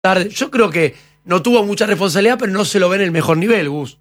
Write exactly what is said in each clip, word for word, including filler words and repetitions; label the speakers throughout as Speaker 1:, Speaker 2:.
Speaker 1: tarde. Yo creo que no tuvo mucha responsabilidad, pero no se lo ve en el mejor nivel, Gus.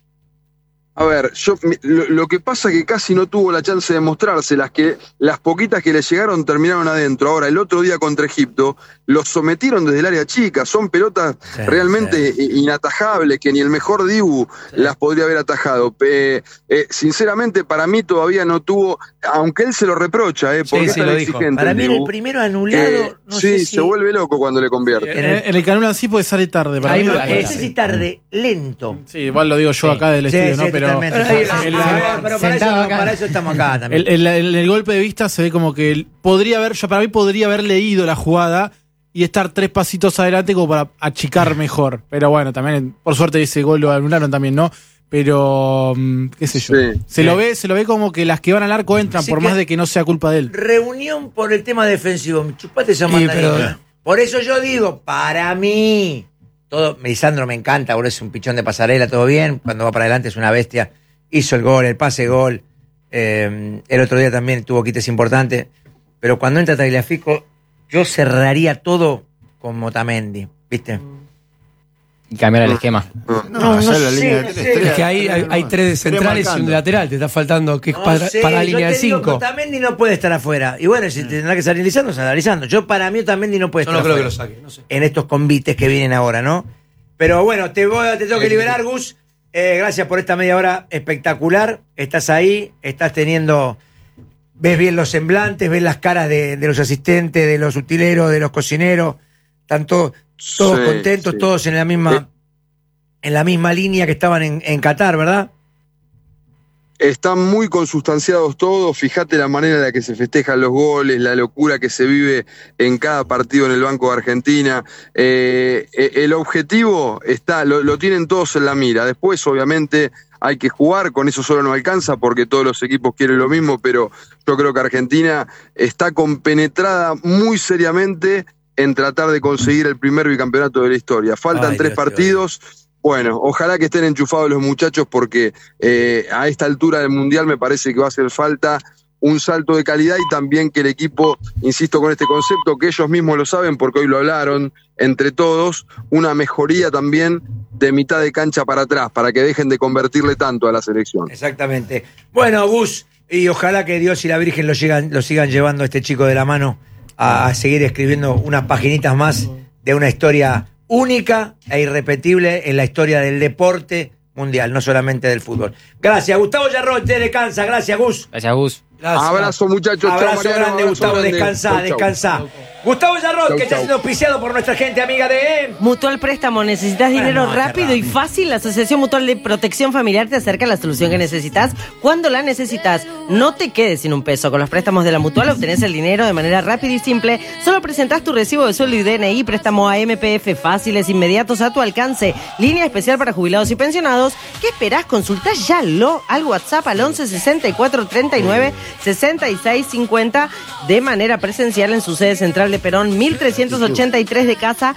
Speaker 2: A ver, yo lo, lo que pasa es que casi no tuvo la chance de mostrarse, las que las poquitas que le llegaron terminaron adentro. Ahora, el otro día contra Egipto, los sometieron desde el área chica, son pelotas sí, realmente sí. inatajables, que ni el mejor Dibu sí. las podría haber atajado. Eh, eh, sinceramente, para mí todavía no tuvo, aunque él se lo reprocha, eh, porque sí, es tan sí, exigente.
Speaker 3: Para mí
Speaker 2: el,
Speaker 3: el primero anulado,
Speaker 2: eh,
Speaker 3: no
Speaker 2: sí,
Speaker 3: sé si...
Speaker 2: se vuelve loco cuando le convierte.
Speaker 4: En el, en el que anulan sí puede salir tarde. Para
Speaker 3: Ahí
Speaker 4: mí,
Speaker 3: no, no sé si tarde, lento.
Speaker 4: Sí, igual lo digo yo sí. acá del estudio,
Speaker 3: sí,
Speaker 4: ¿no?
Speaker 3: Sí,
Speaker 4: pero...
Speaker 3: Pero, pero para, eso, para eso estamos acá también.
Speaker 4: El, el, el, el golpe de vista se ve como que él podría haber, yo para mí podría haber leído la jugada y estar tres pasitos adelante como para achicar mejor. Pero bueno, también, por suerte ese gol lo anularon también, ¿no? Pero, qué sé yo. Sí, se, sí. Lo ve, se lo ve como que las que van al arco entran, sí, por más de que no sea culpa de él.
Speaker 3: Reunión por el tema defensivo. Chupate esa sí, pero... Por eso yo digo, para mí... Todo, Lisandro me encanta, ahora es un pichón de pasarela, todo bien. Cuando va para adelante es una bestia. Hizo el gol, el pase gol. Eh, el otro día también tuvo quites importantes. Pero cuando entra Tagliafico, yo cerraría todo con Otamendi, ¿viste?
Speaker 5: Y cambiar el esquema.
Speaker 3: No, no, no sé,
Speaker 1: la línea de sé. Es que hay, hay, hay tres de centrales y un de lateral. Te está faltando que es no para, sé, para la línea de cinco.
Speaker 3: Otamendi no puede estar afuera. Y bueno, si tendrá que salir Lisandro, saldrá Lisandro. Yo para mí Otamendi no puede
Speaker 1: yo
Speaker 3: estar
Speaker 1: no
Speaker 3: afuera.
Speaker 1: Yo no creo que lo saque, no sé.
Speaker 3: En estos convites que vienen ahora, ¿no? Pero bueno, te, voy, te tengo que liberar, Gus. Eh, gracias por esta media hora espectacular. Estás ahí, estás teniendo... Ves bien los semblantes, ves las caras de, de los asistentes, de los utileros, de los cocineros. Están todos, todos sí, contentos, sí. todos en la misma... Eh. En la misma línea que estaban en, en Qatar, ¿verdad?
Speaker 2: Están muy consustanciados todos, fíjate la manera en la que se festejan los goles, la locura que se vive en cada partido en el Banco de Argentina. Eh, el objetivo está, lo, lo tienen todos en la mira. Después, obviamente, hay que jugar, con eso solo no alcanza porque todos los equipos quieren lo mismo, pero yo creo que Argentina está compenetrada muy seriamente en tratar de conseguir el primer bicampeonato de la historia. Faltan Ay, tres Dios partidos. Dios. Bueno, ojalá que estén enchufados los muchachos porque eh, a esta altura del Mundial me parece que va a hacer falta un salto de calidad y también que el equipo, insisto con este concepto, que ellos mismos lo saben porque hoy lo hablaron entre todos, una mejoría también de mitad de cancha para atrás, para que dejen de convertirle tanto a la selección.
Speaker 3: Exactamente. Bueno, Gus, y ojalá que Dios y la Virgen lo, llegan, lo sigan llevando a este chico de la mano a, a seguir escribiendo unas paginitas más de una historia única e irrepetible en la historia del deporte mundial, no solamente del fútbol. Gracias, Gustavo Yarrón, te descansa. Gracias, Gus.
Speaker 5: Gracias, Gus.
Speaker 2: Gracias. Abrazo, muchachos.
Speaker 3: Abrazo
Speaker 2: chau, Mariano,
Speaker 3: grande,
Speaker 2: abrazo
Speaker 3: Gustavo.
Speaker 2: Grande.
Speaker 3: Descansa,
Speaker 2: chau,
Speaker 3: descansa.
Speaker 2: Chau.
Speaker 3: Gustavo Yarrón,
Speaker 2: chau,
Speaker 3: que está
Speaker 2: chau.
Speaker 3: siendo auspiciado por nuestra gente amiga de...
Speaker 6: Mutual Préstamo. ¿Necesitas dinero
Speaker 3: Buenas noches,
Speaker 6: rápido y fácil? La Asociación Mutual de Protección Familiar te acerca a la solución que necesitas cuando la necesitas. No te quedes sin un peso. Con los préstamos de la Mutual obtenés el dinero de manera rápida y simple. Solo presentás tu recibo de sueldo y D N I. Préstamo a M P F fáciles, inmediatos, a tu alcance. Línea especial para jubilados y pensionados. ¿Qué esperás? Consultá ya lo al WhatsApp al once sesenta y cuatro treinta y nueve sesenta y seis cincuenta de manera presencial en su sede central de Perón mil trescientos ochenta y tres de Casa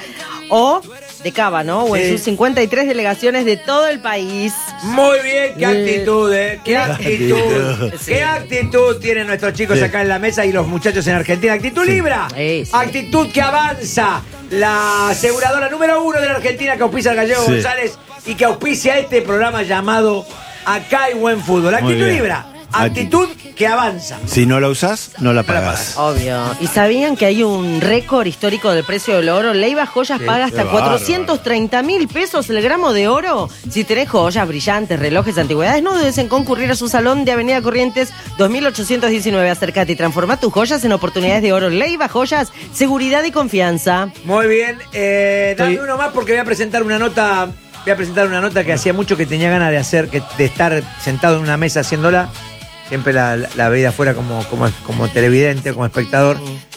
Speaker 6: o de Cava, ¿no? O en sí. sus cincuenta y tres delegaciones de todo el país.
Speaker 3: Muy bien, qué actitud, ¿eh? Qué actitud. Sí. Qué actitud tienen nuestros chicos sí. acá en la mesa y los muchachos en Argentina. Actitud sí. Libra. Sí, sí. Actitud que avanza. La aseguradora número uno de la Argentina que auspicia al Gallego sí. González y que auspicia este programa llamado Acá hay buen fútbol. Actitud Libra. Actitud que avanza.
Speaker 7: Si no la usás, no la pagás.
Speaker 6: Obvio. ¿Y sabían que hay un récord histórico del precio del oro? Leiva Joyas sí, paga hasta cuatrocientos treinta mil pesos el gramo de oro. Si tenés joyas, brillantes, relojes, antigüedades, no dudes en concurrir a su salón de Avenida Corrientes dos mil ochocientos diecinueve. Acércate y transforma tus joyas en oportunidades de oro. Leiva Joyas, seguridad y confianza.
Speaker 3: Muy bien. Eh, dame uno más porque voy a presentar una nota. Voy a presentar una nota que hacía mucho que tenía ganas de hacer, que, de estar sentado en una mesa haciéndola. Siempre la, la, la veía afuera como, como, como televidente, como espectador.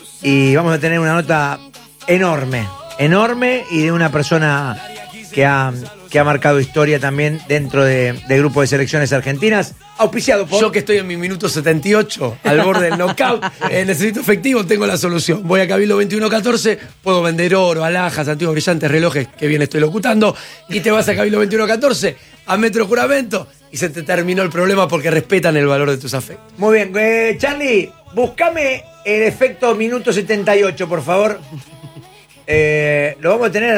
Speaker 3: Y vamos a tener una nota enorme, enorme y de una persona que ha, que ha marcado historia también dentro de, del grupo de selecciones argentinas. Auspiciado por...
Speaker 1: Yo que estoy en mi minuto setenta y ocho, al borde del knockout, eh, necesito efectivo, tengo la solución. Voy a Cabildo veintiuno catorce, puedo vender oro, alhajas, antiguos brillantes, relojes, que bien estoy locutando, y te vas a Cabildo veintiuno catorce, a Metro Juramento, y se te terminó el problema porque respetan el valor de tus afectos.
Speaker 3: Muy bien, eh, Charlie, búscame el efecto minuto setenta y ocho, por favor. Eh, lo vamos a tener